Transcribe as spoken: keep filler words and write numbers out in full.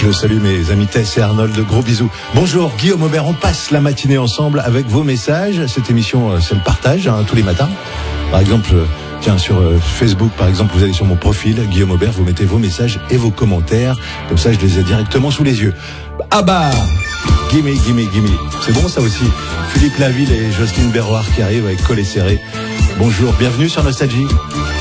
Je salue mes amis Tess et Arnold, gros bisous. Bonjour Guillaume Aubert, on passe la matinée ensemble avec vos messages. Cette émission, c'est le partage, hein, tous les matins. Par exemple, tiens, sur Facebook, par exemple, vous allez sur mon profil, Guillaume Aubert, vous mettez vos messages et vos commentaires. Comme ça, je les ai directement sous les yeux. Ah bah, gimme, gimme, gimme. C'est bon ça aussi. Philippe Laville et Jocelyne Berroir qui arrivent avec Collet Serré. Bonjour, bienvenue sur Nostalgie.